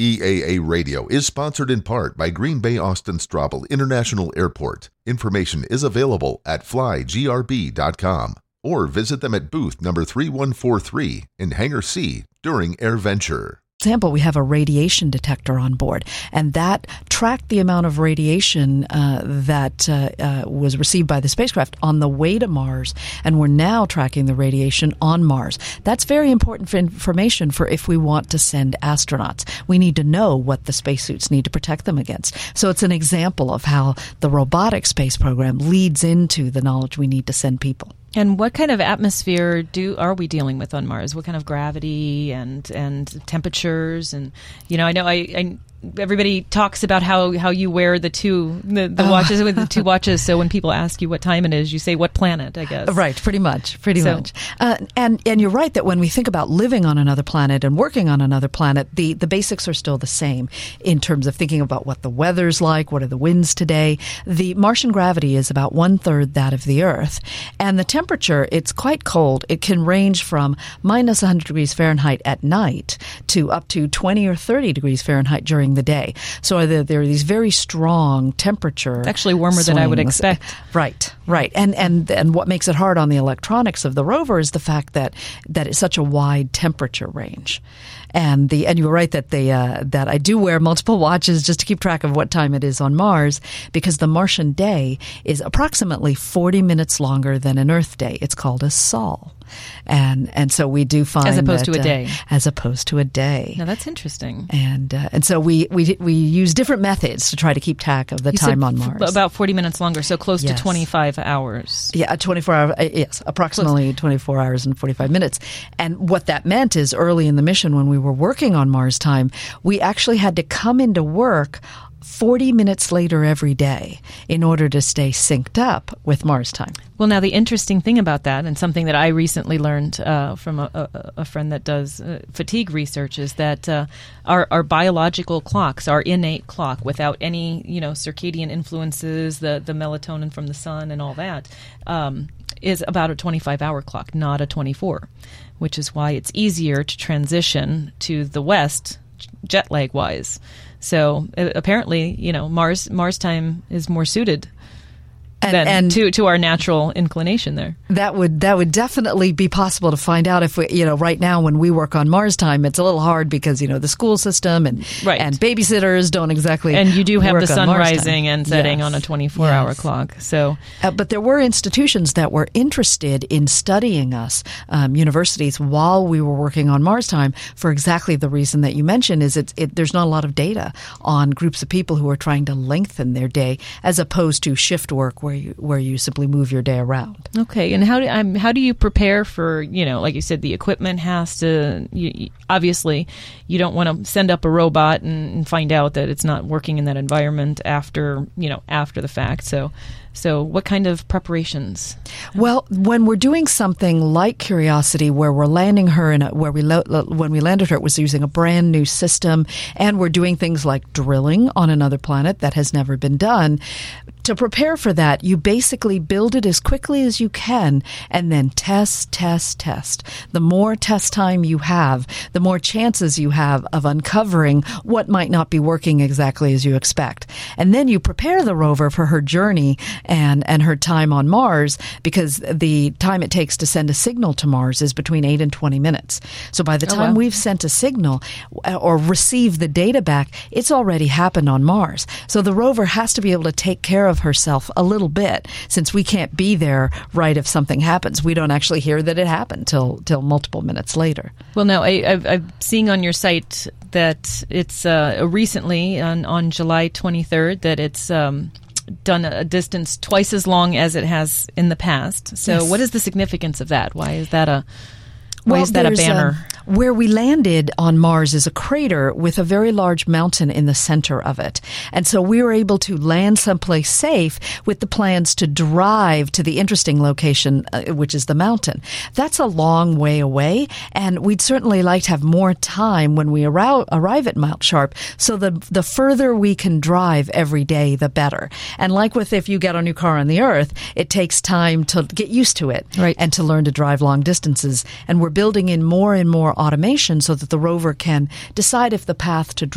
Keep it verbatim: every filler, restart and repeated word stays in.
E A A Radio is sponsored in part by Green Bay Austin Straubel International Airport. Information is available at fly g r b dot com or visit them at booth number three one four three in Hangar C during AirVenture. Example, we have a radiation detector on board, and that tracked the amount of radiation uh, that uh, uh, was received by the spacecraft on the way to Mars, and we're now tracking the radiation on Mars. That's very important for information for if we want to send astronauts. We need to know what the spacesuits need to protect them against. So it's an example of how the robotic space program leads into the knowledge we need to send people. And what kind of atmosphere do are we dealing with on Mars? What kind of gravity and and temperatures? And you know, I know I, I everybody talks about how, how you wear the two the, the oh. watches with the two watches. So when people ask you what time it is, you say what planet, I guess. Right, pretty much, pretty so. much. Uh, and and you're right that when we think about living on another planet and working on another planet, the the basics are still the same in terms of thinking about what the weather's like, what are the winds today. The Martian gravity is about one third that of the Earth, and the temperature, it's quite cold. It can range from minus one hundred degrees Fahrenheit at night to up to twenty or thirty degrees Fahrenheit during the day. So there, there are these very strong temperature It's actually warmer than I would expect. Right, right. And, and and what makes it hard on the electronics of the rover is the fact that, that it's such a wide temperature range. And the and you were right that they uh, that I do wear multiple watches just to keep track of what time it is on Mars, because the Martian day is approximately forty minutes longer than an Earth day. It's called a sol. And and so we do find as opposed that, to a day, uh, as opposed to a day. Now that's interesting. And uh, and so we, we we use different methods to try to keep track of the you time said on Mars. F- about forty minutes longer, so close yes. to twenty-five hours. Yeah, twenty-four hours. Yes, approximately close. twenty-four hours and forty-five minutes. And what that meant is early in the mission, when we were working on Mars time, we actually had to come into work forty minutes later every day in order to stay synced up with Mars time. Well, now the interesting thing about that, and something that I recently learned uh, from a, a, a friend that does uh, fatigue research, is that uh, our, our biological clocks, our innate clock, without any you know circadian influences, the the melatonin from the sun and all that, um, is about a twenty-five hour clock, not a twenty-four, which is why it's easier to transition to the West jet lag wise. So uh, apparently, you know, Mars Mars time is more suited and, than and to to our natural inclination there. That would that would definitely be possible to find out if we, you know, right now when we work on Mars time, it's a little hard because, you know, the school system and right. and babysitters don't exactly and you do have work the sun rising time. and setting yes. on a twenty-four hour yes. clock. So, uh, but there were institutions that were interested in studying us, um, universities, while we were working on Mars time for exactly the reason that you mentioned. Is it's it, there's not a lot of data on groups of people who are trying to lengthen their day as opposed to shift work where you where you simply move your day around. Okay, and how do um, how do you prepare for, you know, like you said, the equipment has to, you, obviously, you don't want to send up a robot and, and find out that it's not working in that environment after, you know, after the fact. So, so what kind of preparations? Well, when we're doing something like Curiosity, where we're landing her in a, where we lo- when we landed her, it was using a brand new system, and we're doing things like drilling on another planet that has never been done. To prepare for that, you basically build it as quickly as you can and then test, test, test. The more test time you have, the more chances you have of uncovering what might not be working exactly as you expect. And then you prepare the rover for her journey and, and her time on Mars, because the time it takes to send a signal to Mars is between eight and twenty minutes. So by the time oh, wow. we've sent a signal or received the data back, it's already happened on Mars. So the rover has to be able to take care of herself a little bit, since we can't be there right if something happens. We don't actually hear that it happened till till multiple minutes later. Well, no, I, I've, I'm seeing on your site that it's uh, recently on, on July twenty-third that it's um, done a distance twice as long as it has in the past. So yes. What is the significance of that? Why is that a why well, is that a banner? A, where we landed on Mars is a crater with a very large mountain in the center of it. And so we were able to land someplace safe with the plans to drive to the interesting location, uh, which is the mountain. That's a long way away, and we'd certainly like to have more time when we arou- arrive at Mount Sharp. So the the further we can drive every day, the better. And like with if you get a new car on the Earth, it takes time to get used to it right. and to learn to drive long distances. And we're building in more and more automation so that the rover can decide if the path to